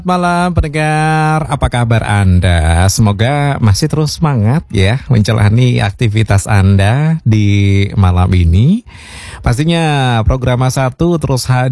Malam pendengar, apa kabar Anda? Semoga masih terus semangat ya menjalani aktivitas Anda di malam ini. Pastinya program satu terus hadir